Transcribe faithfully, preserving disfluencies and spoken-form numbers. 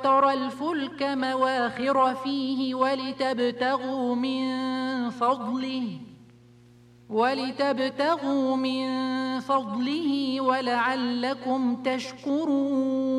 وترى الفلك مواخر فيه ولتبتغوا من فضله ولتبتغوا من فضله ولعلكم تشكرون